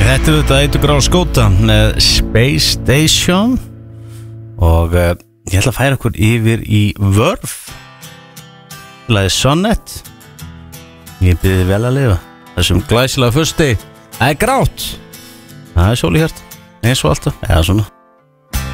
Þetta er þetta Eitur Grár Skóta með Space Station. Og ég ætla að færa okkur yfir í Vörf. Lagið Sonnet. Ég byrði vel að lifa þessum glæsilega föstudegi. Það er grátt. Það er sól í hjarta, eins og alltaf, eða svona.